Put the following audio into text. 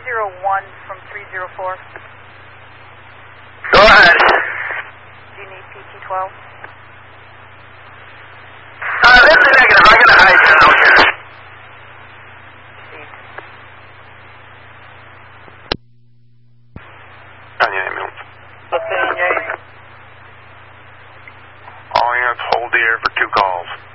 301 from 304. Go ahead. Do you need PT-12? This is negative. I got a hydrant out here. Received. Kanye ambulance. Looking, All units hold the air for 2 calls.